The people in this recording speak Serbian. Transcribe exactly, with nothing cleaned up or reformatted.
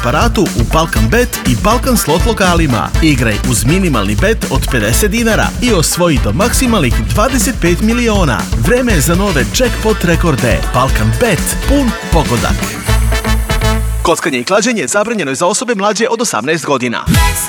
aparatu u Balkan Bet i Balkan Slot lokalima. Igraj uz minimalni bet od pedeset dinara i osvoji do maksimalnih dvadeset pet miliona. Vreme je za nove jackpot rekorde. Balkan Bet, pun pogodak. Kockanje i klađenje zabranjeno je za osobe mlađe od osamnaest godina.